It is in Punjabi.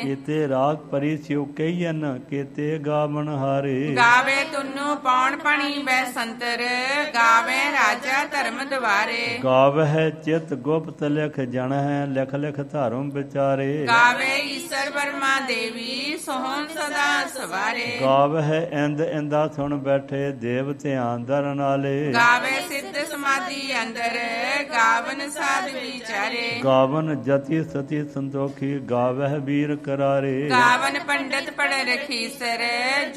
ਕੀਤੇ ਰਾਗ ਪਰੀ ਸਿਉ ਕਹੀਨ ਕੀਤੇ ਗਾਵਨ ਹਾਰੇ। ਗਾਵੇ ਤੁਨੂੰ ਪੌਣ ਪਣੀ ਬੈ ਸੰਤਰ ਗਾਵੇ ਰਾਜਾ ਧਰਮ ਦੁਆਰੇ। ਗਾਵਹਿ ਚਿਤ ਗੁਪਤ ਲਿਖ ਜਣ ਹੈ ਲਿਖ ਲਿਖ ਧਾਰਮ ਵਿਚਾਰੇ। ਗਾਵੇ ਈਸ਼ਰ ਬਰਮਾ ਦੇਵੀ ਸੋਹਣ ਸਦਾ ਸਵਾਰੇ। ਗਾਵਹਿ ਇੰਦ ਇੰਦਾ ਸੁਣ ਬੈਠੇ ਦੇਵ ਧਿਆਨ ਧਰਨ ਵਾਲੇ। ਗਾਵੇ ਸਿੱਧ ਸਮਾਧੀ ਅੰਦਰ ਗਾਵਨ ਸਾਧ ਵਿਚਾਰੇ। ਗਾਵਨ ਜਤੀ ਸਤੀ ਸੰਤੋਖੀ ਗਾਵਹਿ ਵੀਰ ਕਰਾਰੇ। ਗਾਵਨ ਪੰਡਤ ਪੜ ਰਖੀਸਰ